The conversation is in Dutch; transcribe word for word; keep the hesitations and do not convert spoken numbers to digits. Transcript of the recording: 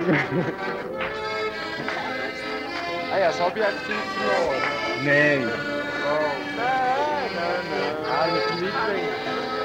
Ah ja, zo heb jij natuurlijk verloren. Nee. Oh. Nee, nee, nee. Ah, je hebt hem niet drinken.